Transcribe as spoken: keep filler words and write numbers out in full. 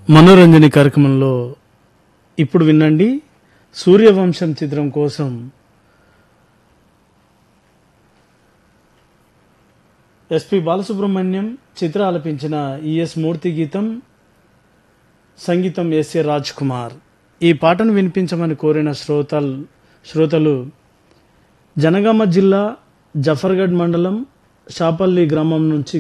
మనోరంజని కార్యక్రమంలో ఇప్పుడు వినండి. సూర్యవంశం చిత్రం కోసం ఎస్పి బాలసుబ్రహ్మణ్యం చిత్ర ఆలపించిన ఈఎస్ మూర్తి గీతం, సంగీతం ఎస్ఏ రాజ్ కుమార్. ఈ పాటను వినిపించమని కోరిన శ్రోతలు శ్రోతలు జనగామ జిల్లా జఫర్గఢ్ మండలం షాపల్లి గ్రామం నుంచి